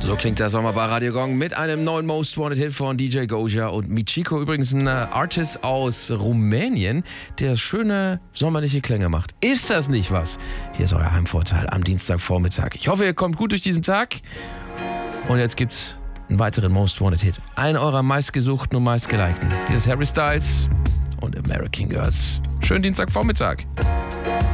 So klingt der Sommer bei Radio Gong mit einem neuen Most Wanted Hit von DJ Goja und Michiko. Übrigens ein Artist aus Rumänien, der schöne sommerliche Klänge macht. Ist das nicht was? Hier ist euer Heimvorteil am Dienstagvormittag. Ich hoffe, ihr kommt gut durch diesen Tag. Und jetzt gibt's einen weiteren Most Wanted Hit. Einen eurer meistgesuchten und meistgelikten. Hier ist Harry Styles und American Girls. Schönen Dienstagvormittag.